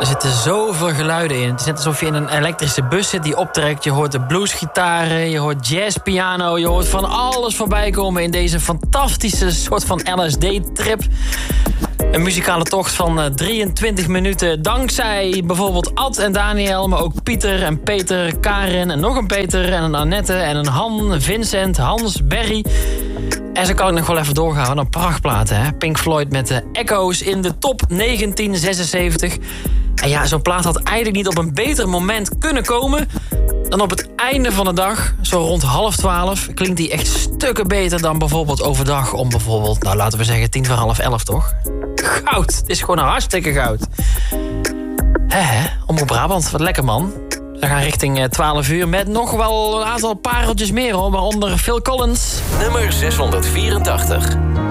Er zitten zoveel geluiden in. Het is net alsof je in een elektrische bus zit die optrekt. Je hoort de bluesgitaren, je hoort jazzpiano... je hoort van alles voorbij komen in deze fantastische soort van LSD-trip. Een muzikale tocht van 23 minuten. Dankzij bijvoorbeeld Ad en Daniel, maar ook Pieter en Peter, Karin... en nog een Peter en een Annette en een Han, Vincent, Hans, Berry... En zo kan ik nog wel even doorgaan. Wat een prachtplaten, hè? Pink Floyd met de Echo's in de top 1976. En ja, zo'n plaat had eigenlijk niet op een beter moment kunnen komen... dan op het einde van de dag, zo rond 11:30... klinkt die echt stukken beter dan bijvoorbeeld overdag... om bijvoorbeeld, nou laten we zeggen 10:45, toch? Goud, het is gewoon een hartstikke goud. Hè, Omroep Brabant, wat lekker man. We gaan richting 12 uur met nog wel een aantal pareltjes meer, hoor. Waaronder Phil Collins. Nummer 684.